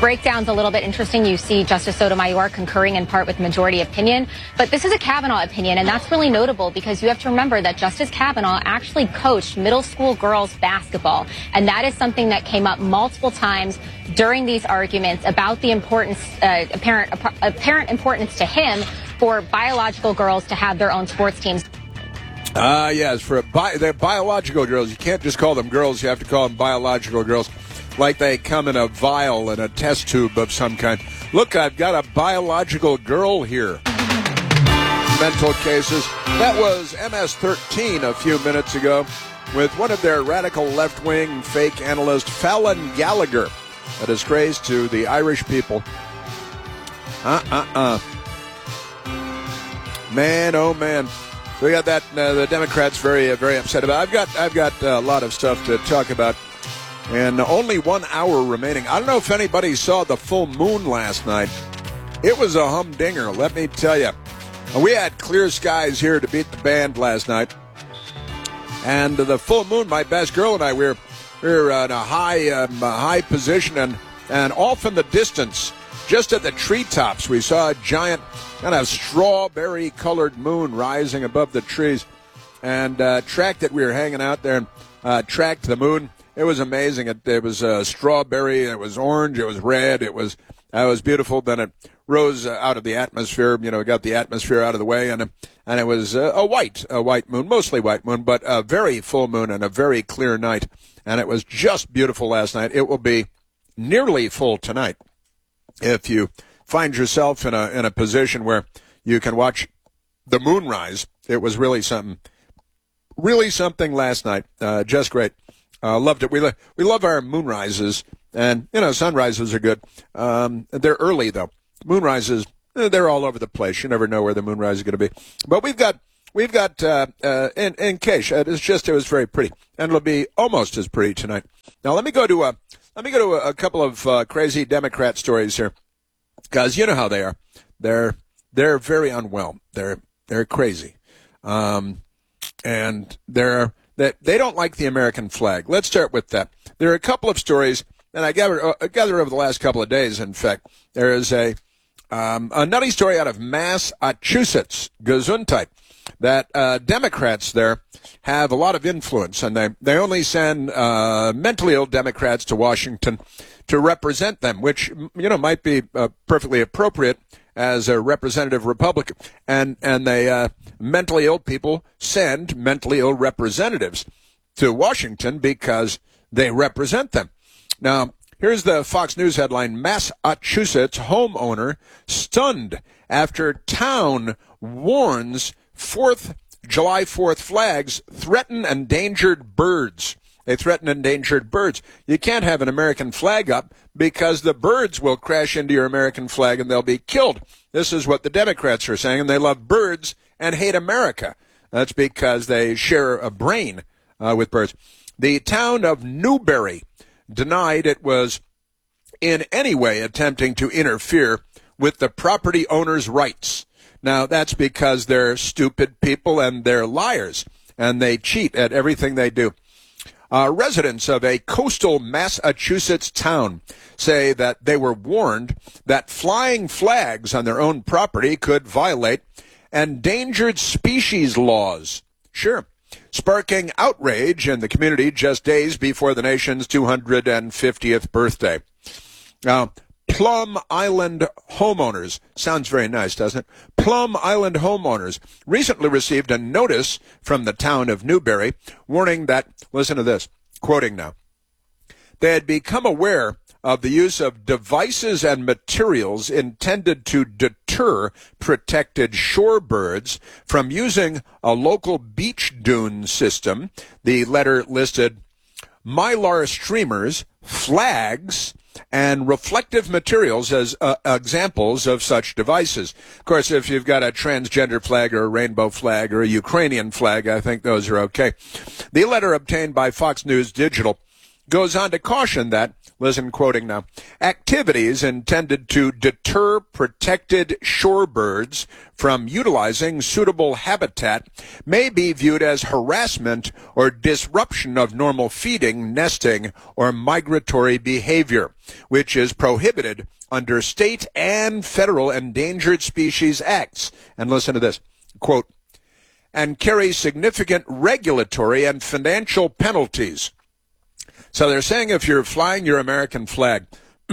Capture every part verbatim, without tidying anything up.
breakdown's a little bit interesting. You see Justice Sotomayor concurring in part with majority opinion, but this is a Kavanaugh opinion, and that's really notable because you have to remember that Justice Kavanaugh actually coached middle school girls basketball, and that is something that came up multiple times during these arguments about the importance, uh, apparent, apparent importance to him for biological girls to have their own sports teams. Ah, uh, yes, for a bi- they're biological girls. You can't just call them girls. You have to call them biological girls, like they come in a vial and a test tube of some kind. Look, I've got a biological girl here. Mental cases. That was M S thirteen a few minutes ago with one of their radical left-wing fake analysts, Fallon Gallagher, a disgrace to the Irish people. Uh-uh-uh. Man, oh, man. We got that. Uh, the Democrats very, uh, very upset about. I've got, I've got uh, a lot of stuff to talk about, and only one hour remaining. I don't know if anybody saw the full moon last night. It was a humdinger, let me tell you. We had clear skies here to beat the band last night, and the full moon. My best girl and I, we were, we were in a high, um, a high position, and and off in the distance, just at the treetops, we saw a giant kind of strawberry-colored moon rising above the trees, and uh, tracked it. We were hanging out there and uh, tracked the moon. It was amazing. It, it was uh, strawberry. It was orange. It was red. It was uh, it was beautiful. Then it rose uh, out of the atmosphere. You know, got the atmosphere out of the way, and uh, and it was uh, a white, a white moon, mostly white moon, but a very full moon and a very clear night. And it was just beautiful last night. It will be nearly full tonight if you find yourself in a in a position where you can watch the moon rise. It was really something, really something last night. Uh, just great. Uh, loved it. We lo- we love our moon rises, and you know sunrises are good. Um, they're early though. Moonrises, eh, they're all over the place. You never know where the moonrise is going to be. But we've got we've got uh, uh, in in Cache. It's just it was very pretty, and it'll be almost as pretty tonight. Now let me go to a let me go to a, a couple of uh, crazy Democrat stories here. Because you know how they are. They're they're very unwell. They're they're crazy, um, and they're they, they don't like the American flag. Let's start with that. There are a couple of stories, and I gathered uh, gathered over the last couple of days. In fact, there is a um, a nutty story out of Massachusetts, Gesundheit, that uh, Democrats there have a lot of influence, and they they only send uh, mentally ill Democrats to Washington to represent them, which, you know, might be uh, perfectly appropriate as a representative Republican. And, and they, uh, mentally ill people send mentally ill representatives to Washington because they represent them. Now, here's the Fox News headline: Massachusetts homeowner stunned after town warns fourth July fourth flags threaten endangered birds. They threaten endangered birds. You can't have an American flag up because the birds will crash into your American flag and they'll be killed. This is what the Democrats are saying, and they love birds and hate America. That's because they share a brain uh, with birds. The town of Newbury denied it was in any way attempting to interfere with the property owner's rights. Now, that's because they're stupid people and they're liars, and they cheat at everything they do. Uh, residents of a coastal Massachusetts town say that they were warned that flying flags on their own property could violate endangered species laws. Sure. Sparking outrage in the community just days before the nation's two hundred fiftieth birthday. Now, Plum Island homeowners, sounds very nice, doesn't it? Plum Island homeowners recently received a notice from the town of Newbury warning that, listen to this, quoting now, they had become aware of the use of devices and materials intended to deter protected shorebirds from using a local beach dune system. The letter listed mylar streamers, flags, and reflective materials as uh, examples of such devices. Of course, if you've got a transgender flag or a rainbow flag or a Ukrainian flag, I think those are okay. The letter obtained by Fox News Digital goes on to caution that, Listen, quoting now. Activities intended to deter protected shorebirds from utilizing suitable habitat may be viewed as harassment or disruption of normal feeding, nesting, or migratory behavior, which is prohibited under state and federal Endangered Species Acts. And listen to this, quote, and carry significant regulatory and financial penalties. So they're saying if you're flying your American flag,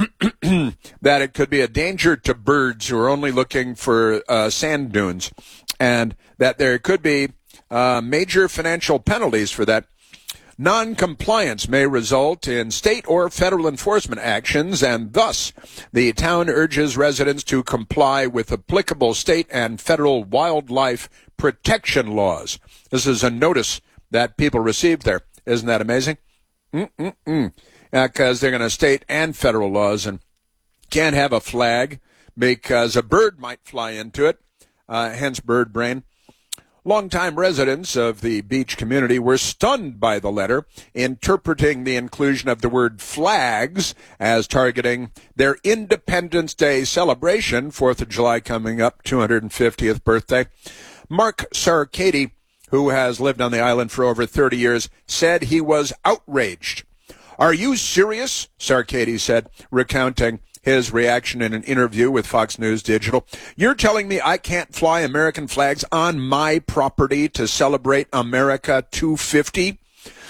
that it could be a danger to birds who are only looking for uh, sand dunes, and that there could be uh, major financial penalties for that. Non-compliance may result in state or federal enforcement actions, and thus the town urges residents to comply with applicable state and federal wildlife protection laws. This is a notice that people received there. Isn't that amazing? Mm-mm-mm. Because uh, they're going to state and federal laws, and can't have a flag because a bird might fly into it, uh, hence bird brain. Longtime residents of the beach community were stunned by the letter, interpreting the inclusion of the word flags as targeting their Independence Day celebration, fourth of July coming up, two hundred fiftieth birthday. Mark Sarkady, who has lived on the island for over thirty years, said he was outraged. Are you serious? Sarkady said, recounting his reaction in an interview with Fox News Digital. You're telling me I can't fly American flags on my property to celebrate America two fifty?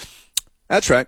That's right.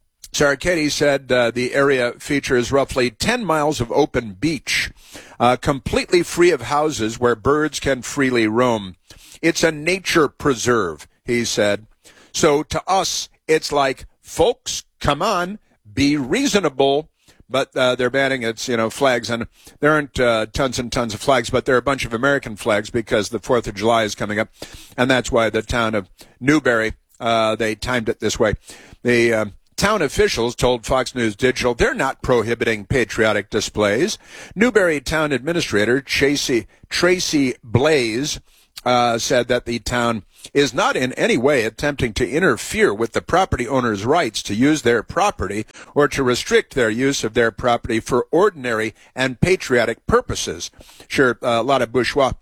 Sarkady said uh, the area features roughly ten miles of open beach, uh, completely free of houses where birds can freely roam. It's a nature preserve, he said. So to us, it's like, folks, come on, be reasonable. But uh, they're banning its, you know, flags, and there aren't uh, tons and tons of flags, but there are a bunch of American flags because the fourth of July is coming up, and that's why the town of Newberry, uh, they timed it this way. The uh, town officials told Fox News Digital they're not prohibiting patriotic displays. Newberry town administrator Tracy, Tracy Blaze Uh, said that the town is not in any way attempting to interfere with the property owners' rights to use their property or to restrict their use of their property for ordinary and patriotic purposes. Sure, uh, a lot of bourgeois.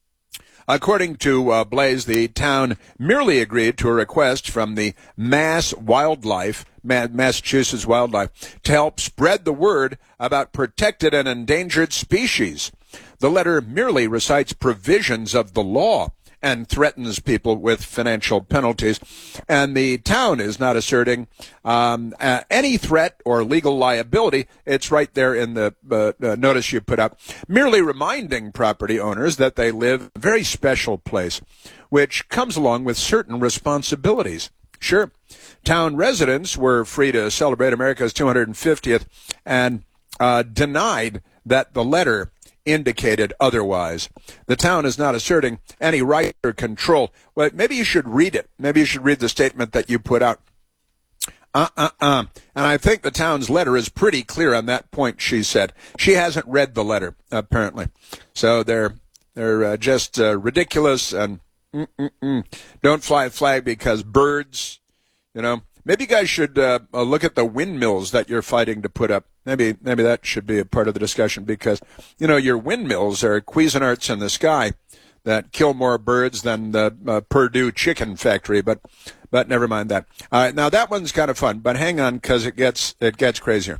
According to uh, Blaze, the town merely agreed to a request from the Mass Wildlife, Massachusetts Wildlife, to help spread the word about protected and endangered species. The letter merely recites provisions of the law and threatens people with financial penalties. And the town is not asserting um, uh, any threat or legal liability. It's right there in the uh, uh, notice you put up, merely reminding property owners that they live in a very special place, which comes along with certain responsibilities. Sure, town residents were free to celebrate America's two hundred fiftieth and uh, denied that the letter indicated otherwise. The town is not asserting any right or control. Well, maybe you should read it. Maybe you should read the statement that you put out. Uh-uh-uh. And I think the town's letter is pretty clear on that point, she said. She hasn't read the letter, apparently. So they're they're uh, just uh, ridiculous and mm-mm-mm. Don't fly a flag because birds, you know. Maybe you guys should uh, uh, look at the windmills that you're fighting to put up. Maybe maybe that should be a part of the discussion because, you know, your windmills are Cuisinarts in the sky that kill more birds than the uh, Purdue chicken factory. But but never mind that. All right, now that one's kind of fun, but hang on because it gets it gets crazier.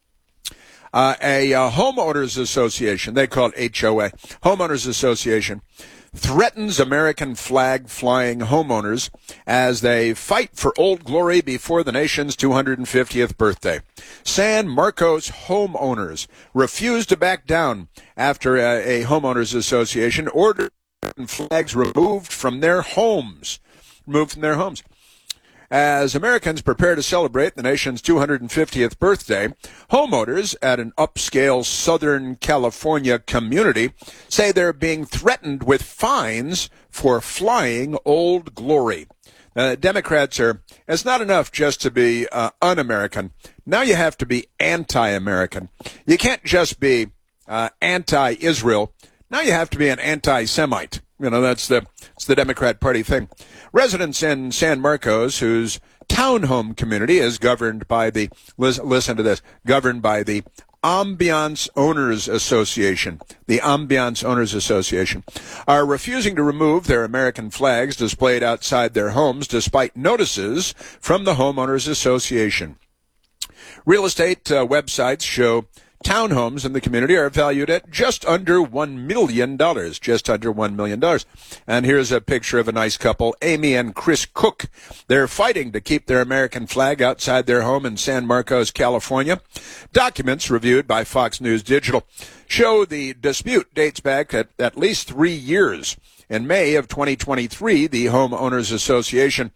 Uh, a uh, homeowners association, they call it H O A, homeowners association, threatens American flag flying homeowners as they fight for Old Glory before the nation's two hundred fiftieth birthday. San Marcos homeowners refused to back down after a, a homeowners association ordered flags removed from their homes. Removed from their homes. As Americans prepare to celebrate the nation's two hundred fiftieth birthday, homeowners at an upscale Southern California community say they're being threatened with fines for flying Old Glory. Uh, Democrats are, it's not enough just to be uh, un-American. Now you have to be anti-American. You can't just be uh, anti-Israel. Now you have to be an anti-Semite. You know, that's the, it's the Democrat Party thing. Residents in San Marcos, whose townhome community is governed by the, listen to this, governed by the Ambiance Owners Association. The Ambiance Owners Association are refusing to remove their American flags displayed outside their homes despite notices from the Homeowners Association. Real estate uh, websites show townhomes in the community are valued at just under one million dollars, just under one million dollars. And here's a picture of a nice couple, Amy and Chris Cook. They're fighting to keep their American flag outside their home in San Marcos, California. Documents reviewed by Fox News Digital show the dispute dates back at at least three years. In May of twenty twenty-three, the Homeowners Association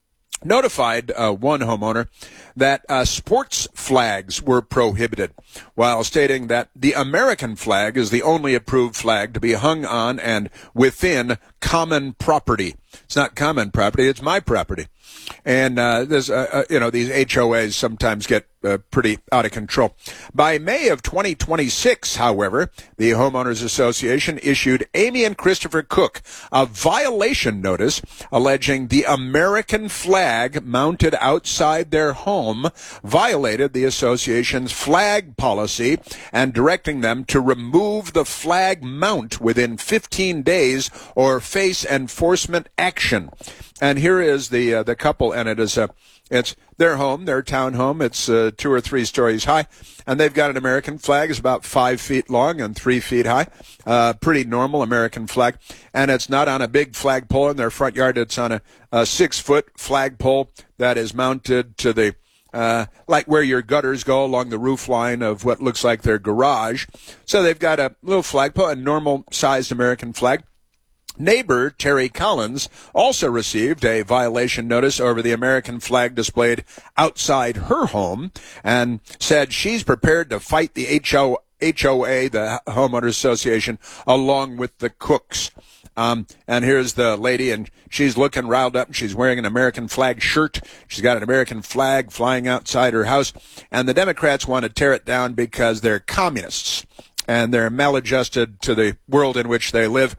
notified uh, one homeowner that uh, sports flags were prohibited, while stating that the American flag is the only approved flag to be hung on and within common property. It's not common property, it's my property. And uh, there's, uh, uh, you know, these H O As sometimes get uh, pretty out of control. By May of twenty twenty-six, however, the Homeowners Association issued Amy and Christopher Cook a violation notice alleging the American flag mounted outside their home violated the association's flag policy and directing them to remove the flag mount within fifteen days or face enforcement action. And here is the uh, the couple, and it is a, it's their home, their townhome. It's uh, two or three stories high, and they've got an American flag. It's about five feet long and three feet high. Uh, pretty normal American flag, and it's not on a big flagpole in their front yard. It's on a, a six-foot flagpole that is mounted to the Uh, like where your gutters go along the roof line of what looks like their garage. So they've got a little flagpole, a normal-sized American flag. Neighbor Terry Collins also received a violation notice over the American flag displayed outside her home and said she's prepared to fight the H O A, the Homeowners Association, along with the Cooks. Um, and here's the lady, and she's looking riled up, and she's wearing an American flag shirt. She's got an American flag flying outside her house, and the Democrats want to tear it down because they're communists, and they're maladjusted to the world in which they live.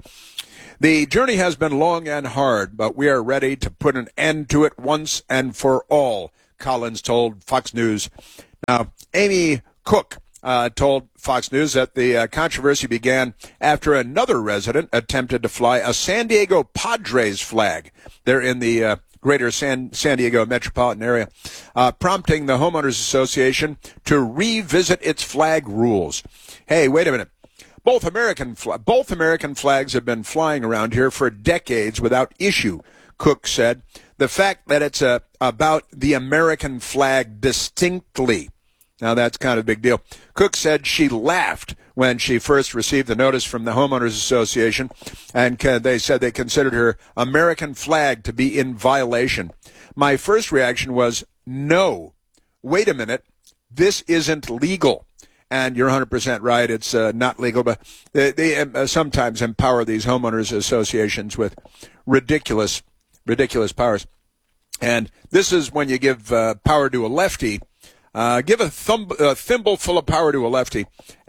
The journey has been long and hard, but we are ready to put an end to it once and for all, Collins told Fox News. Now, Amy Cook Uh, told Fox News that the uh, controversy began after another resident attempted to fly a San Diego Padres flag. They're in the uh, greater San, San Diego metropolitan area, uh, prompting the Homeowners Association to revisit its flag rules. Hey, wait a minute. Both American fl- both American flags have been flying around here for decades without issue, Cook said. The fact that it's uh, about the American flag distinctly. Now, that's kind of a big deal. Cook said she laughed when she first received the notice from the Homeowners Association, and they said they considered her American flag to be in violation. My first reaction was, no, wait a minute, this isn't legal. And you're one hundred percent right, it's uh, not legal, but they, they uh, sometimes empower these homeowners associations with ridiculous, ridiculous powers. And this is when you give uh, power to a lefty. Uh, give a, thumb, a thimble full of power to a lefty,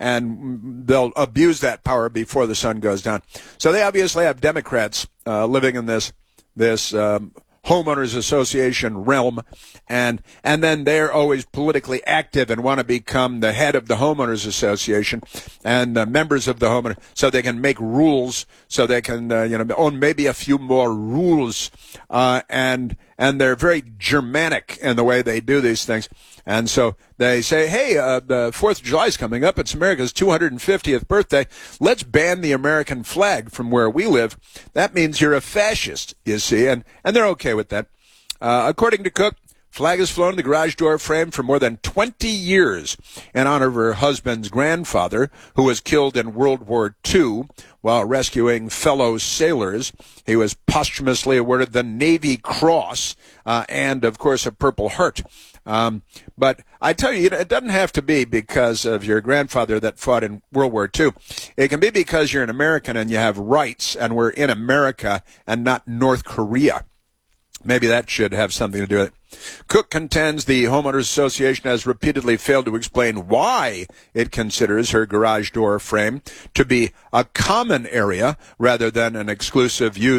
and they'll abuse that power before the sun goes down. So they obviously have Democrats uh, living in this this um, homeowners association realm, and and then they're always politically active and want to become the head of the homeowners association and uh, members of the homeowner, so they can make rules, so they can uh, you know own maybe a few more rules, uh, and and they're very Germanic in the way they do these things. And so they say, hey, uh, the fourth of July is coming up. It's America's two hundred fiftieth birthday. Let's ban the American flag from where we live. That means you're a fascist, you see, and, and they're okay with that. Uh, according to Cook, flag has flown in the garage door frame for more than twenty years in honor of her husband's grandfather, who was killed in World War Two while rescuing fellow sailors. He was posthumously awarded the Navy Cross uh, and, of course, a Purple Heart. Um, but I tell you, it doesn't have to be because of your grandfather that fought in World War Two. It can be because you're an American and you have rights, and we're in America and not North Korea. Maybe that should have something to do with it. Cook contends the Homeowners Association has repeatedly failed to explain why it considers her garage door frame to be a common area rather than an exclusive use.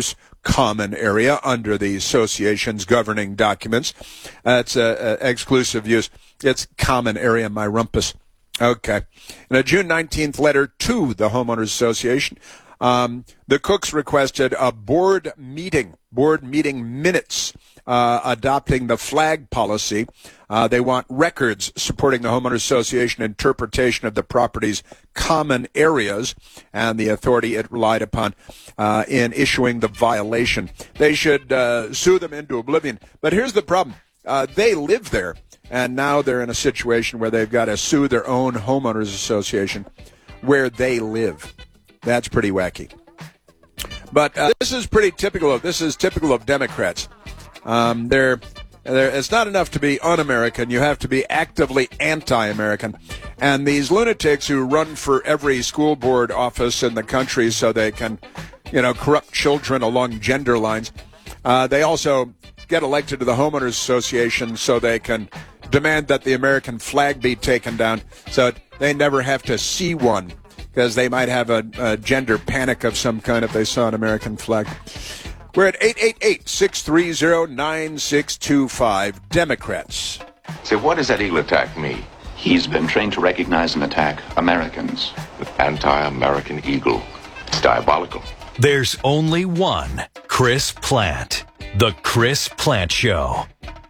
common area under the association's governing documents. Uh, it's uh, uh, exclusive use. It's common area, my rumpus. Okay. In a June nineteenth letter to the Homeowners Association, um, the Cooks requested a board meeting, board meeting minutes uh, adopting the flag policy. Uh, they want records supporting the Homeowners Association interpretation of the property's common areas and the authority it relied upon uh, in issuing the violation. They should uh, sue them into oblivion. But here's the problem. Uh, they live there, and now they're in a situation where they've got to sue their own Homeowners Association where they live. That's pretty wacky. But uh, this is pretty typical of this is typical of Democrats. Um, they're It's not enough to be un-American. You have to be actively anti-American. And these lunatics who run for every school board office in the country so they can, you know, corrupt children along gender lines, uh, they also get elected to the Homeowners Association so they can demand that the American flag be taken down so they never have to see one because they might have a, a gender panic of some kind if they saw an American flag. We're at eight eight eight, six three zero, nine six two five. Democrats. So what does that eagle attack mean? He's been trained to recognize and attack Americans. The anti-American eagle. It's diabolical. There's only one Chris Plante. The Chris Plante Show.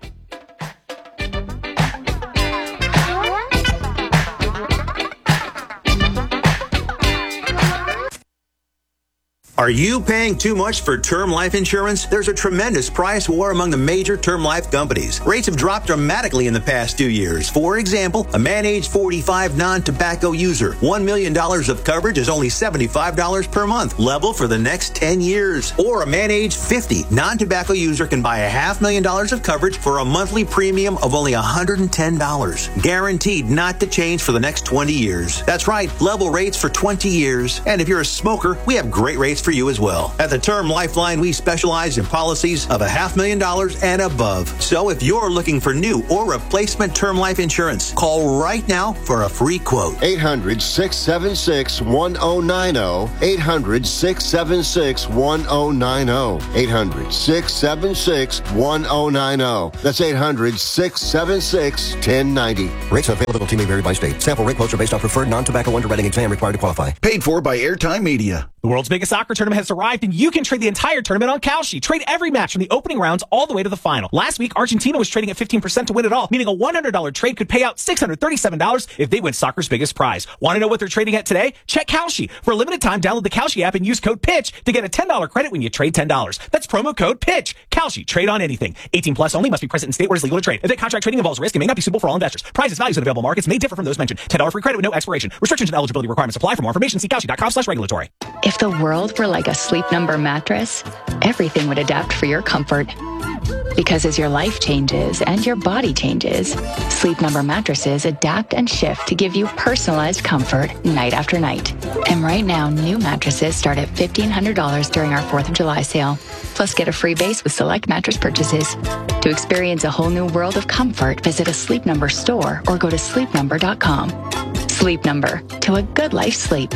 Are you paying too much for term life insurance? There's a tremendous price war among the major term life companies. Rates have dropped dramatically in the past two years. For example, a man age forty-five non-tobacco user, one million dollars of coverage is only seventy-five dollars per month, level for the next ten years. Or a man age fifty non-tobacco user can buy a half million dollars of coverage for a monthly premium of only one hundred ten dollars. Guaranteed not to change for the next twenty years. That's right, level rates for twenty years. And if you're a smoker, we have great rates for you as well. At the Term Lifeline, we specialize in policies of a half million dollars and above. So if you're looking for new or replacement term life insurance, call right now for a free quote. eight hundred, six seven six, one oh nine oh. eight hundred, six seven six, one oh nine oh. eight hundred, six seven six, one oh nine oh. That's eight hundred, six seven six, one oh nine oh. Rates and availability may vary by state. Sample rate quotes are based on preferred non-tobacco underwriting exam required to qualify. Paid for by Airtime Media. The world's biggest soccer tournament has arrived, and you can trade the entire tournament on Kalshi. Trade every match from the opening rounds all the way to the final. Last week, Argentina was trading at fifteen percent to win it all, meaning a one hundred dollars trade could pay out six hundred thirty-seven dollars if they win soccer's biggest prize. Want to know what they're trading at today? Check Kalshi. For a limited time, download the Kalshi app and use code PITCH to get a ten dollars credit when you trade ten dollars. That's promo code PITCH. Kalshi. Trade on anything. eighteen plus only. Must be present in state where it's legal to trade. Event contract trading involves risk and may not be suitable for all investors. Prizes, values, and available markets may differ from those mentioned. ten dollars free credit with no expiration. Restrictions and eligibility requirements apply. For more information, see Kalshi.com slash regulatory. If the world were like a Sleep Number mattress, everything would adapt for your comfort. Because as your life changes and your body changes, Sleep Number mattresses adapt and shift to give you personalized comfort night after night. And right now, new mattresses start at fifteen hundred dollars during our fourth of July sale. Plus, get a free base with select mattress purchases. To experience a whole new world of comfort, visit a Sleep Number store or go to sleep number dot com. Sleep Number, to a good life sleep.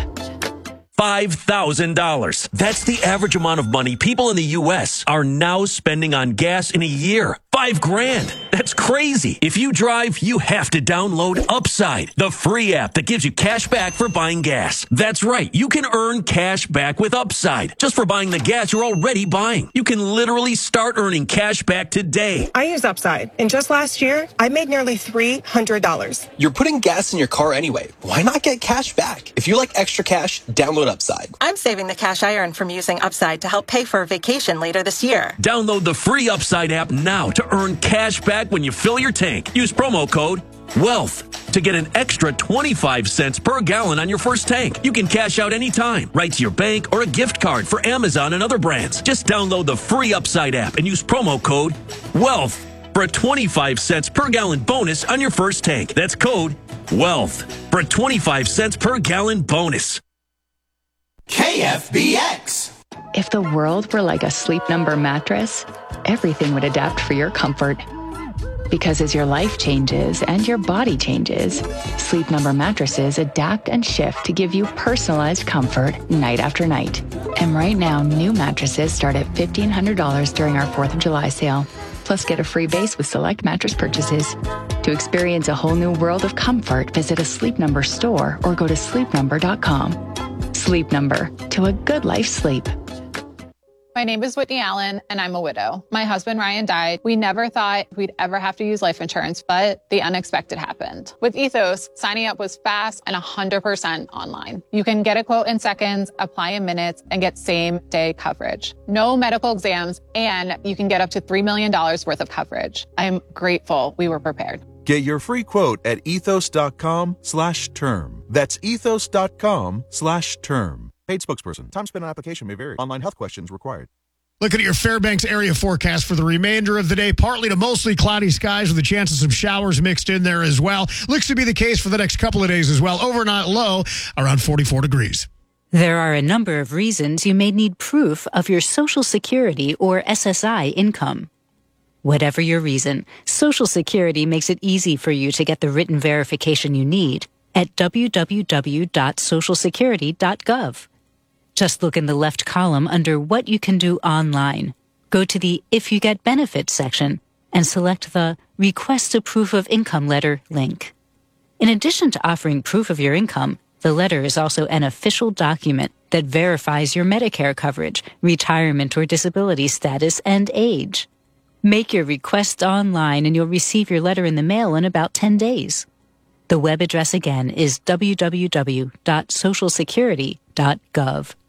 five thousand dollars. That's the average amount of money people in the U S are now spending on gas in a year. Five grand. That's crazy. If you drive, you have to download Upside, the free app that gives you cash back for buying gas. That's right. You can earn cash back with Upside just for buying the gas you're already buying. You can literally start earning cash back today. I use Upside, and just last year, I made nearly three hundred dollars. You're putting gas in your car anyway. Why not get cash back? If you like extra cash, download Upside. I'm saving the cash I earn from using Upside to help pay for a vacation later this year. Download the free Upside app now to earn cash back when you fill your tank. Use promo code WEALTH to get an extra twenty-five cents per gallon on your first tank. You can cash out anytime, right to your bank or a gift card for Amazon and other brands. Just download the free Upside app and use promo code WEALTH for a twenty-five cents per gallon bonus on your first tank. That's code WEALTH for a twenty-five cents per gallon bonus. K F B X. If the world were like a Sleep Number mattress, everything would adapt for your comfort. Because as your life changes and your body changes, Sleep Number mattresses adapt and shift to give you personalized comfort night after night. And right now, new mattresses start at fifteen hundred dollars during our fourth of July sale. Plus, get a free base with select mattress purchases. To experience a whole new world of comfort, visit a Sleep Number store or go to sleep number dot com. Sleep Number, to a good life sleep. My name is Whitney Allen, and I'm a widow. My husband, Ryan, died. We never thought we'd ever have to use life insurance, but the unexpected happened. With Ethos, signing up was fast and one hundred percent online. You can get a quote in seconds, apply in minutes, and get same-day coverage. No medical exams, and you can get up to three million dollars worth of coverage. I'm grateful we were prepared. Get your free quote at ethos.com slash term. That's ethos.com slash term. Paid spokesperson. Time spent on application may vary. Online health questions required. Looking at your Fairbanks area forecast for the remainder of the day, partly to mostly cloudy skies with a chance of some showers mixed in there as well. Looks to be the case for the next couple of days as well. Overnight low around forty-four degrees. There are a number of reasons you may need proof of your Social Security or S S I income. Whatever your reason, Social Security makes it easy for you to get the written verification you need at w w w dot social security dot gov. Just look in the left column under What You Can Do Online. Go to the If You Get Benefits section and select the Request a Proof of Income Letter link. In addition to offering proof of your income, the letter is also an official document that verifies your Medicare coverage, retirement or disability status, and age. Make your request online and you'll receive your letter in the mail in about ten days. The web address again is w w w dot social security dot gov.